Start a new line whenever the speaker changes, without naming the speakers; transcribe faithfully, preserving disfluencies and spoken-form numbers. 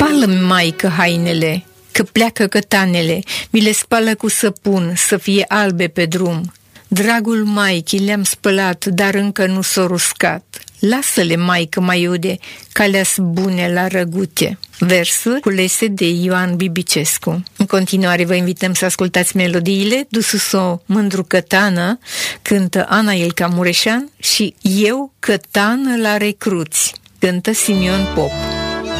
Spală-mi, maică, hainele, că pleacă cătanele, mi le spală cu săpun, să fie albe pe drum. Dragul maichii le-am spălat, dar încă nu s-o ruscat. Lasă-le, maică maiude, că-alea-s bune la răgute. Versuri culese de Ioan Bibicescu. În continuare vă invităm să ascultați melodiile. Dusu-s-o mândru cătană, cântă Ana Ilca Mureșan, și Eu cătană la recruți, cântă Simion Pop.